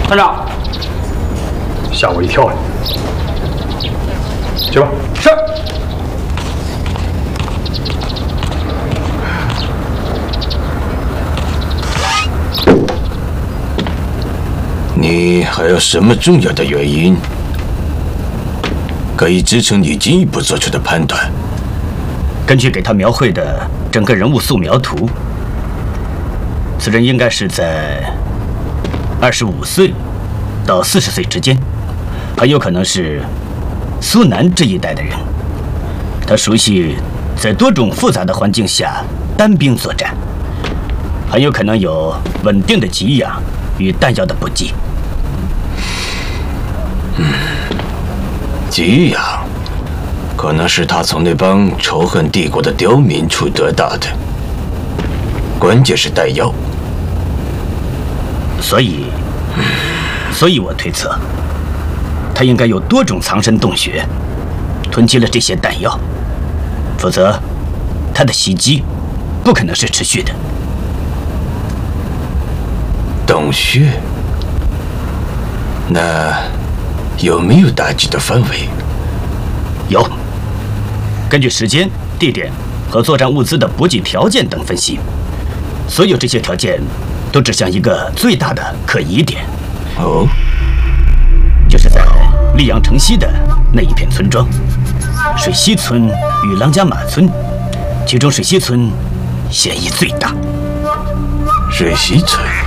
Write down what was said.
团长， 吓我一跳呀！去吧。 是。 你还有什么重要的原因可以支撑你进一步做出的判断？ 根据给他描绘的整个人物素描图，此人应该是在25岁到40岁之间，很有可能是苏南这一带的人。他熟悉在多种复杂的环境下单兵作战，很有可能有稳定的给养与弹药的补给。 给养可能是他从那帮仇恨帝国的刁民处得到的，关键是弹药。 所以我推测，他应该有多种藏身洞穴，囤积了这些弹药，否则他的袭击不可能是持续的。 洞穴？那有没有打击的范围？ 有。根据时间、地点和作战物资的补给条件等分析，所有这些条件都指向一个最大的可疑点。 哦， 就是在溧阳城西的那一片村庄，水西村与郎家马村，其中水西村嫌疑最大。 水西村。